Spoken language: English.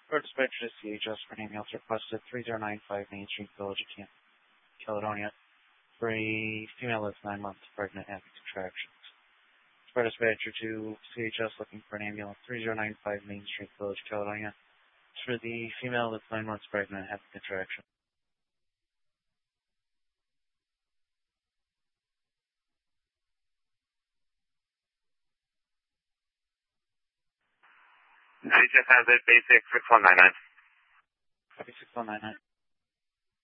For dispatcher to CHS for an ambulance requested 3095 Main Street, Village of Caledonia, for a female that's 9 months pregnant having contractions. For dispatcher to CHS looking for an ambulance 3095 Main Street, Village of Caledonia, for the female that's 9 months pregnant having contractions. CHS has it, basic 6199. Copy 6199.